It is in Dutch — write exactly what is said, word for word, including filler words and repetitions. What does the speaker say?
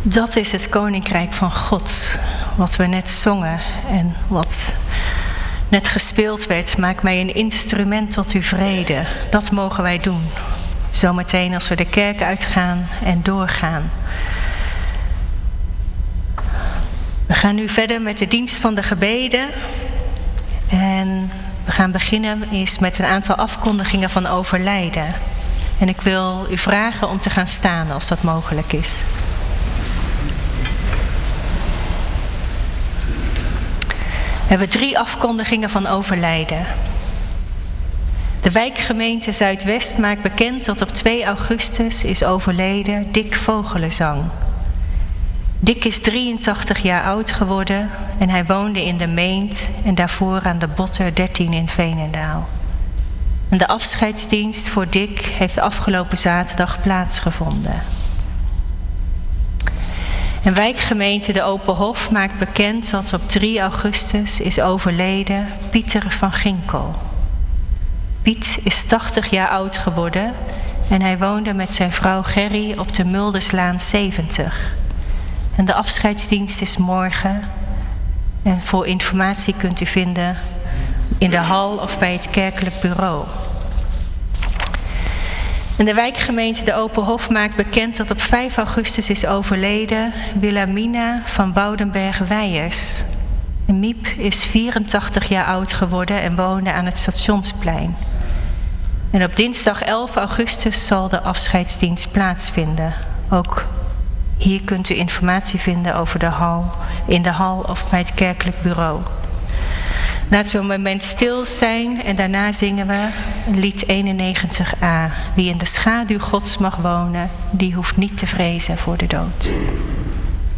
Dat is het Koninkrijk van God, wat we net zongen en wat net gespeeld werd. Maak mij een instrument tot uw vrede. Dat mogen wij doen. Zometeen als we de kerk uitgaan en doorgaan. We gaan nu verder met de dienst van de gebeden. En we gaan beginnen eerst met een aantal afkondigingen van overlijden. En ik wil u vragen om te gaan staan als dat mogelijk is. We hebben drie afkondigingen van overlijden. De wijkgemeente Zuidwest maakt bekend dat op twee augustus is overleden Dick Vogelenzang. Dick is drieëntachtig jaar oud geworden en hij woonde in de Meent en daarvoor aan de Botter dertien in Veenendaal. En de afscheidsdienst voor Dick heeft afgelopen zaterdag plaatsgevonden. En wijkgemeente De Open Hof maakt bekend dat op drie augustus is overleden Pieter van Ginkel. Piet is tachtig jaar oud geworden en hij woonde met zijn vrouw Gerry op de Mulderslaan zeventig. En de afscheidsdienst is morgen. En voor informatie kunt u vinden in de hal of bij het kerkelijk bureau. En de wijkgemeente De Open Hof maakt bekend dat op vijf augustus is overleden Wilhelmina van Woudenberg-Wijers. Miep is vierentachtig jaar oud geworden en woonde aan het Stationsplein. En op dinsdag elf augustus zal de afscheidsdienst plaatsvinden. Ook hier kunt u informatie vinden over de hal, in de hal of bij het kerkelijk bureau. Laten we een moment stil zijn en daarna zingen we lied eenennegentig a. Wie in de schaduw Gods mag wonen, die hoeft niet te vrezen voor de dood.